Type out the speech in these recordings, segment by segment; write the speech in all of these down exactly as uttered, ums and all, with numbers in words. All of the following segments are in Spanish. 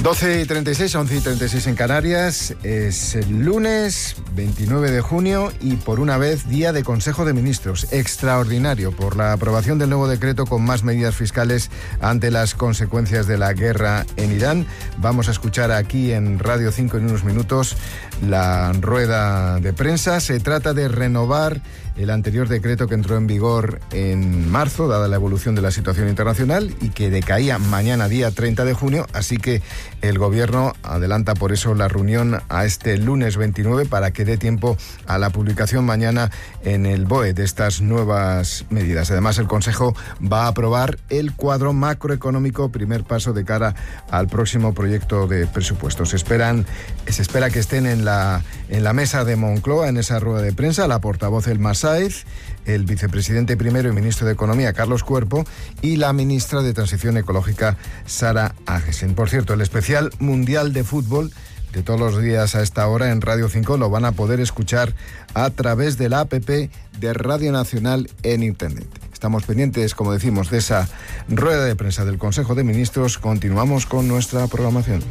doce y treinta y seis, once y treinta y seis en Canarias. Es el lunes veintinueve de junio y por una vez día de Consejo de Ministros extraordinario por la aprobación del nuevo decreto con más medidas fiscales ante las consecuencias de la guerra en Irán. Vamos a escuchar aquí en Radio cinco en unos minutos la rueda de prensa. Se trata de renovar el anterior decreto que entró en vigor en marzo, dada la evolución de la situación internacional, y que decaía mañana día treinta de junio, así que el Gobierno adelanta por eso la reunión a este lunes veintinueve para que dé tiempo a la publicación mañana en el B O E de estas nuevas medidas. Además, el Consejo va a aprobar el cuadro macroeconómico, primer paso de cara al próximo proyecto de presupuestos. Se esperan, se espera que estén en la, en la mesa de Moncloa, en esa rueda de prensa, la portavoz Elma Sáez, el vicepresidente primero y ministro de Economía, Carlos Cuerpo, y la ministra de Transición Ecológica, Sara Agesen. Por cierto, el especial Mundial de Fútbol de todos los días a esta hora en Radio cinco lo van a poder escuchar a través de la app de Radio Nacional en Internet. Estamos pendientes, como decimos, de esa rueda de prensa del Consejo de Ministros. Continuamos con nuestra programación.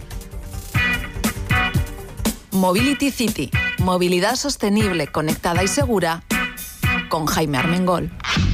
Mobility City, movilidad sostenible, conectada y segura, con Jaime Armengol.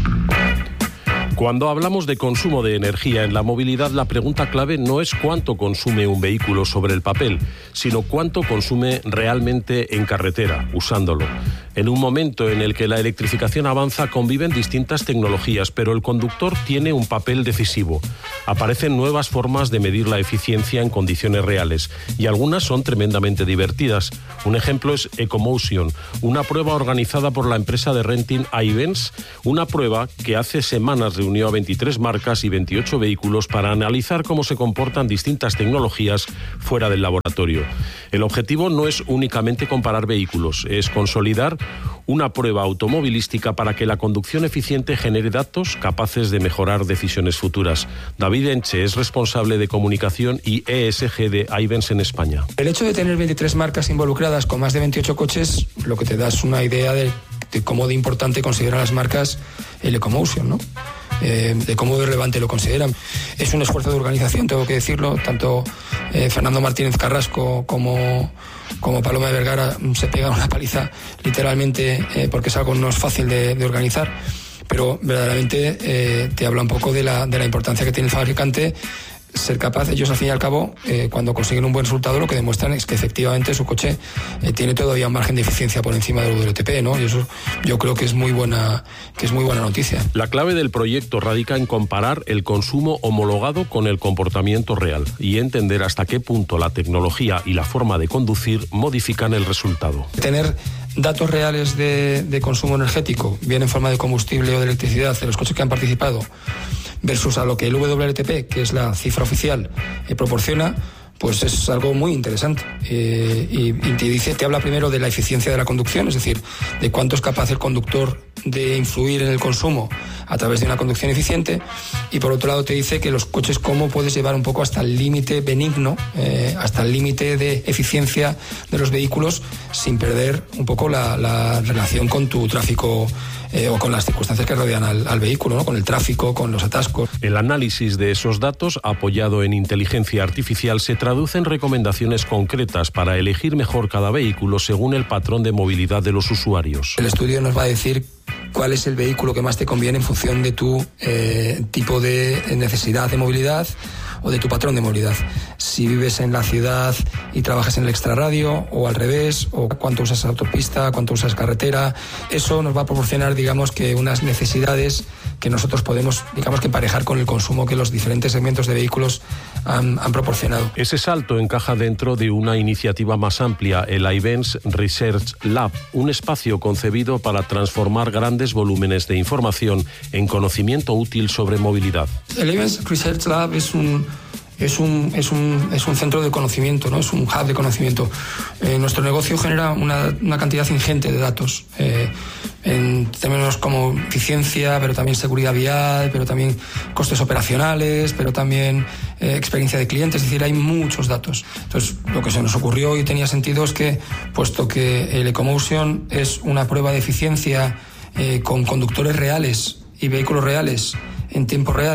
Cuando hablamos de consumo de energía en la movilidad, la pregunta clave no es cuánto consume un vehículo sobre el papel, sino cuánto consume realmente en carretera, usándolo. En un momento en el que la electrificación avanza, conviven distintas tecnologías, pero el conductor tiene un papel decisivo. Aparecen nuevas formas de medir la eficiencia en condiciones reales, y algunas son tremendamente divertidas. Un ejemplo es Ecomotion, una prueba organizada por la empresa de renting iVens, una prueba que hace semanas reunió a veintitrés marcas y veintiocho vehículos para analizar cómo se comportan distintas tecnologías fuera del laboratorio. El objetivo no es únicamente comparar vehículos, es consolidar una prueba automovilística para que la conducción eficiente genere datos capaces de mejorar decisiones futuras. David Enche es responsable de comunicación y E S G de iVens en España. El hecho de tener veintitrés marcas involucradas con más de veintiocho coches, lo que te da es una idea de, de cómo de importante consideran las marcas el Ecomotion, ¿no? Eh, de cómo de relevante lo consideran. Es un esfuerzo de organización, tengo que decirlo. Tanto eh, Fernando Martínez Carrasco como, como Paloma de Vergara se pegan una paliza literalmente eh, porque es algo no es fácil de, de organizar, pero verdaderamente eh, te habla un poco de la, de la importancia que tiene el fabricante ser capaz. Ellos al fin y al cabo, eh, cuando consiguen un buen resultado, lo que demuestran es que efectivamente su coche eh, tiene todavía un margen de eficiencia por encima del W L T P, ¿no? Y eso yo creo que es muy buena, que es muy buena noticia. La clave del proyecto radica en comparar el consumo homologado con el comportamiento real y entender hasta qué punto la tecnología y la forma de conducir modifican el resultado. Tener datos reales de, de consumo energético, bien en forma de combustible o de electricidad, de los coches que han participado, versus a lo que el W L T P, que es la cifra oficial, eh, proporciona, pues es algo muy interesante. Eh, y, y te dice, te habla primero de la eficiencia de la conducción, es decir, de cuánto es capaz el conductor de influir en el consumo a través de una conducción eficiente, y por otro lado te dice que los coches cómo puedes llevar un poco hasta el límite benigno, eh, hasta el límite de eficiencia de los vehículos, sin perder un poco la, la relación con tu tráfico eh, o con las circunstancias que rodean al, al vehículo, ¿no? Con el tráfico, con los atascos. El análisis de esos datos, apoyado en inteligencia artificial, se traduce en recomendaciones concretas para elegir mejor cada vehículo según el patrón de movilidad de los usuarios. El estudio nos va a decir cuál es el vehículo que más te conviene en función de tu eh, tipo de necesidad de movilidad o de tu patrón de movilidad. Si vives en la ciudad y trabajas en el extrarradio, o al revés, o cuánto usas autopista, cuánto usas carretera. Eso nos va a proporcionar, digamos, que unas necesidades que nosotros podemos, digamos, que emparejar con el consumo que los diferentes segmentos de vehículos han, han proporcionado. Ese salto encaja dentro de una iniciativa más amplia, el iVens Research Lab, un espacio concebido para transformar grandes volúmenes de información en conocimiento útil sobre movilidad. El iVens Research Lab es un Es un, es, un, es un centro de conocimiento, ¿no? Es un hub de conocimiento. Eh, nuestro negocio genera una, una cantidad ingente de datos, eh, en términos como eficiencia, pero también seguridad vial, pero también costes operacionales, pero también eh, experiencia de cliente. Es decir, hay muchos datos. Entonces, lo que se nos ocurrió y tenía sentido es que, puesto que el Ecomotion es una prueba de eficiencia eh, con conductores reales y vehículos reales en tiempo real,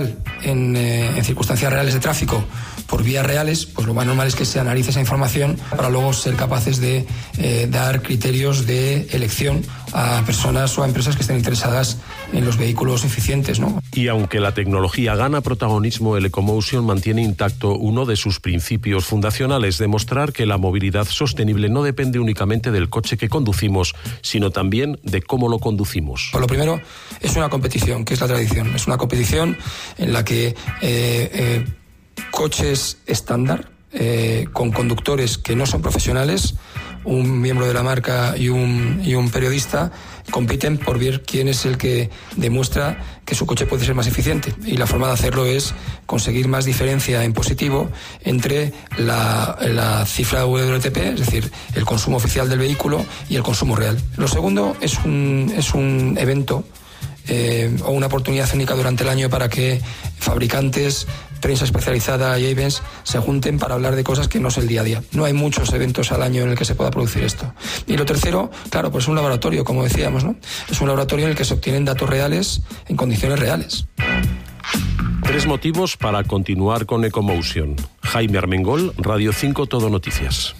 en, eh, en circunstancias reales de tráfico por vías reales, pues lo más normal es que se analice esa información para luego ser capaces de eh, dar criterios de elección a personas o a empresas que estén interesadas en los vehículos eficientes, ¿no? Y aunque la tecnología gana protagonismo, el Ecomotion mantiene intacto uno de sus principios fundacionales: demostrar que la movilidad sostenible no depende únicamente del coche que conducimos, sino también de cómo lo conducimos. Por lo primero, es una competición, que es la tradición. Es una competición en la que eh, eh, coches estándar, eh, con conductores que no son profesionales, un miembro de la marca y un, y un periodista compiten por ver quién es el que demuestra que su coche puede ser más eficiente. Y la forma de hacerlo es conseguir más diferencia en positivo entre la, la cifra de W L T P, es decir, el consumo oficial del vehículo, y el consumo real. Lo segundo es un, es un evento eh, o una oportunidad única durante el año para que fabricantes, prensa especializada y events se junten para hablar de cosas que no es el día a día. No hay muchos eventos al año en el que se pueda producir esto. Y lo tercero, claro, pues es un laboratorio, como decíamos, ¿no? Es un laboratorio en el que se obtienen datos reales en condiciones reales. Tres motivos para continuar con Ecomotion. Jaime Armengol, Radio cinco Todo Noticias.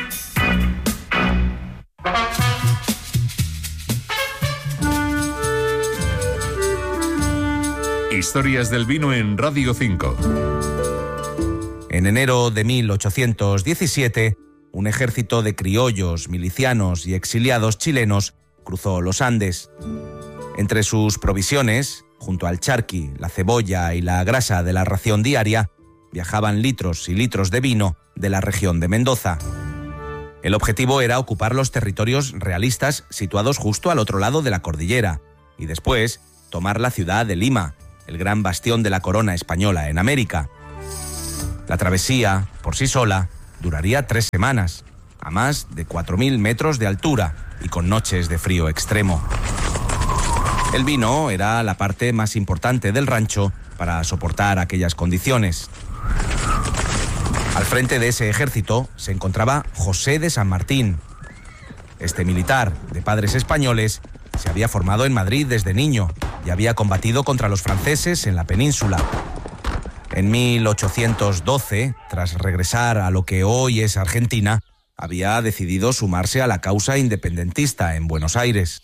Historias del vino en Radio cinco. En enero de mil ochocientos diecisiete, un ejército de criollos, milicianos y exiliados chilenos cruzó los Andes. Entre sus provisiones, junto al charqui, la cebolla y la grasa de la ración diaria, viajaban litros y litros de vino de la región de Mendoza. El objetivo era ocupar los territorios realistas situados justo al otro lado de la cordillera y después tomar la ciudad de Lima, el gran bastión de la corona española en América. La travesía, por sí sola, duraría tres semanas, a más de cuatro mil metros de altura y con noches de frío extremo. El vino era la parte más importante del rancho para soportar aquellas condiciones. Al frente de ese ejército se encontraba José de San Martín. Este militar, de padres españoles, se había formado en Madrid desde niño y había combatido contra los franceses en la península. En mil ochocientos doce, tras regresar a lo que hoy es Argentina, había decidido sumarse a la causa independentista en Buenos Aires.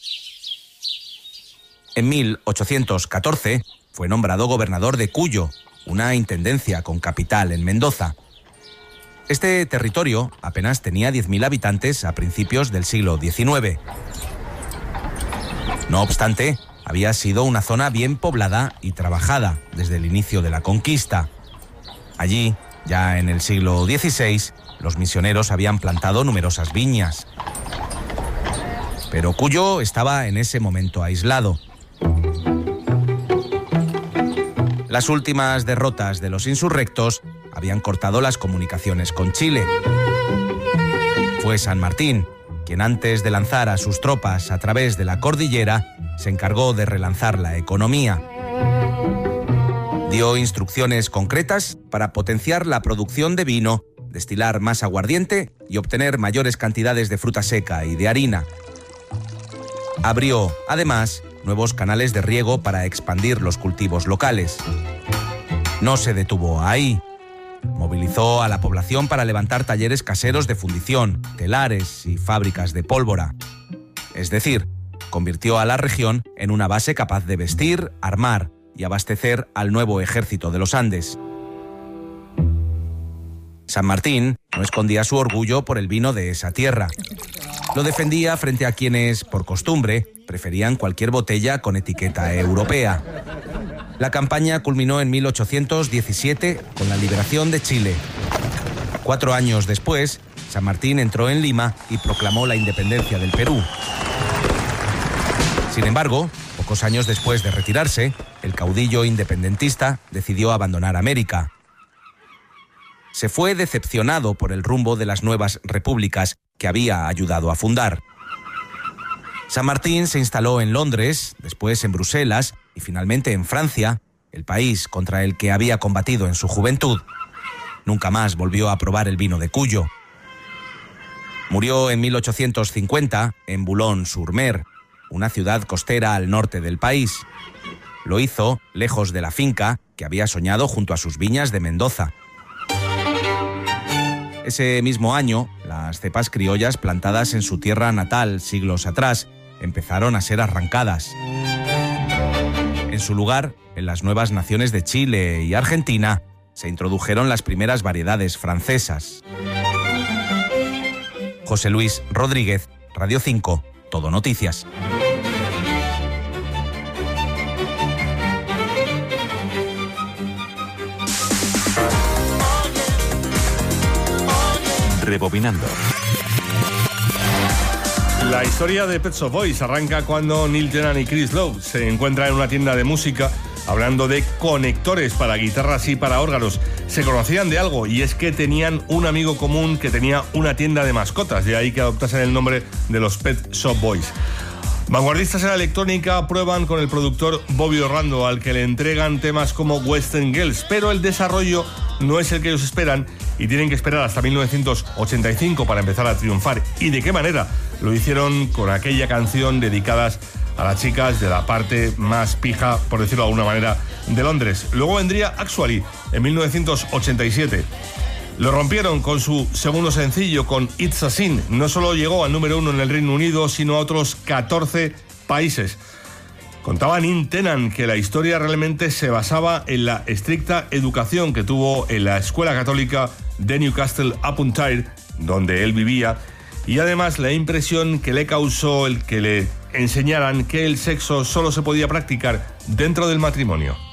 En mil ochocientos catorce fue nombrado gobernador de Cuyo, una intendencia con capital en Mendoza. Este territorio apenas tenía diez mil habitantes a principios del siglo diecinueve. No obstante, había sido una zona bien poblada y trabajada desde el inicio de la conquista. Allí, ya en el siglo dieciséis, los misioneros habían plantado numerosas viñas. Pero Cuyo estaba en ese momento aislado. Las últimas derrotas de los insurrectos habían cortado las comunicaciones con Chile. Fue San Martín quien, antes de lanzar a sus tropas a través de la cordillera, se encargó de relanzar la economía. Dio instrucciones concretas para potenciar la producción de vino, destilar más aguardiente y obtener mayores cantidades de fruta seca y de harina. Abrió, además, nuevos canales de riego para expandir los cultivos locales. No se detuvo ahí. Movilizó a la población para levantar talleres caseros de fundición, telares y fábricas de pólvora. Es decir, convirtió a la región en una base capaz de vestir, armar y abastecer al nuevo ejército de los Andes. San Martín no escondía su orgullo por el vino de esa tierra. Lo defendía frente a quienes, por costumbre, preferían cualquier botella con etiqueta europea. La campaña culminó en mil ochocientos diecisiete con la liberación de Chile. Cuatro años después, San Martín entró en Lima y proclamó la independencia del Perú. Sin embargo, pocos años después de retirarse, el caudillo independentista decidió abandonar América. Se fue decepcionado por el rumbo de las nuevas repúblicas que había ayudado a fundar. San Martín se instaló en Londres, después en Bruselas y finalmente en Francia, el país contra el que había combatido en su juventud. Nunca más volvió a probar el vino de Cuyo. Murió en mil ochocientos cincuenta en Boulogne-sur-Mer, una ciudad costera al norte del país. Lo hizo lejos de la finca que había soñado junto a sus viñas de Mendoza. Ese mismo año, las cepas criollas plantadas en su tierra natal siglos atrás empezaron a ser arrancadas. En su lugar, en las nuevas naciones de Chile y Argentina, se introdujeron las primeras variedades francesas. José Luis Rodríguez, Radio cinco, Todo Noticias. Rebobinando. La historia de Pet Shop Boys arranca cuando Neil Tennant y Chris Lowe se encuentran en una tienda de música hablando de conectores para guitarras y para órganos. Se conocían de algo, y es que tenían un amigo común que tenía una tienda de mascotas, de ahí que adoptasen el nombre de los Pet Shop Boys. Vanguardistas en la electrónica prueban con el productor Bobby Orlando, al que le entregan temas como Western Girls, pero el desarrollo no es el que ellos esperan y tienen que esperar hasta mil novecientos ochenta y cinco para empezar a triunfar. ¿Y de qué manera? Lo hicieron con aquella canción dedicadas a las chicas de la parte más pija, por decirlo de alguna manera, de Londres. Luego vendría Actually, en mil novecientos ochenta y siete. Lo rompieron con su segundo sencillo, con It's a Sin. No solo llegó al número uno en el Reino Unido, sino a otros catorce países. Contaba Neil Tennant que la historia realmente se basaba en la estricta educación que tuvo en la escuela católica de Newcastle upon Tyne, donde él vivía, y además la impresión que le causó el que le enseñaran que el sexo solo se podía practicar dentro del matrimonio.